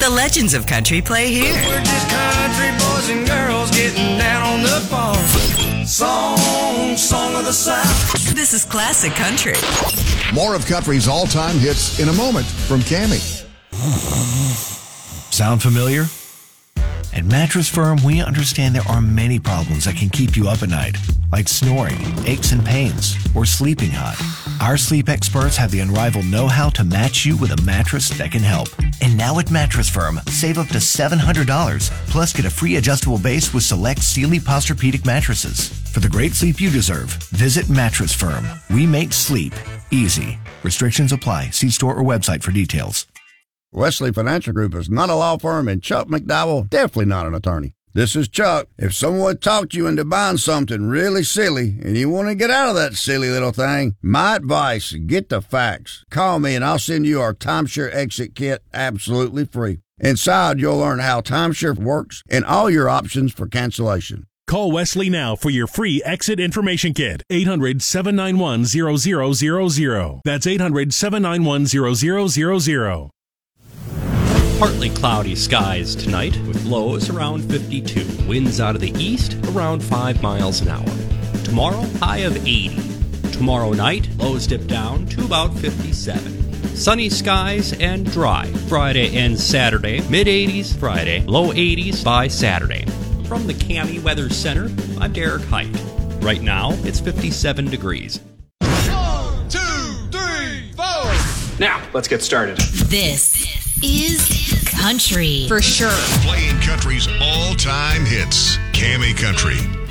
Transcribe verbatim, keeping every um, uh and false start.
The legends of country play here. We're just country boys and girls getting down on the farm. Song, song of the South. This is classic country. More of country's all-time hits in a moment from Cammy. Sound familiar? At Mattress Firm, we understand there are many problems that can keep you up at night, like snoring, aches and pains, or sleeping hot. Our sleep experts have the unrivaled know-how to match you with a mattress that can help. And now at Mattress Firm, save up to seven hundred dollars, plus get a free adjustable base with select Sealy Posturepedic mattresses. For the great sleep you deserve, visit Mattress Firm. We make sleep easy. Restrictions apply. See store or website for details. Wesley Financial Group is not a law firm, and Chuck McDowell definitely not an attorney. This is Chuck. If someone talked you into buying something really silly and you want to get out of that silly little thing, my advice, get the facts. Call me and I'll send you our timeshare exit kit absolutely free. Inside, you'll learn how timeshare works and all your options for cancellation. Call Wesley now for your free exit information kit. eight hundred, seven nine one, zero zero zero zero. That's eight hundred, seven nine one, zero zero zero zero. Partly cloudy skies tonight with lows around fifty-two. Winds out of the east around five miles an hour. Tomorrow, high of eighty. Tomorrow night, lows dip down to about fifty-seven. Sunny skies and dry. Friday and Saturday, mid eighties Friday, low eighties by Saturday. From the Cammy Weather Center, I'm Derek Hike. Right now, it's fifty-seven degrees. One, two, three, four. Now, let's get started. This is country. For sure. Playing country's all-time hits. Cammy Country.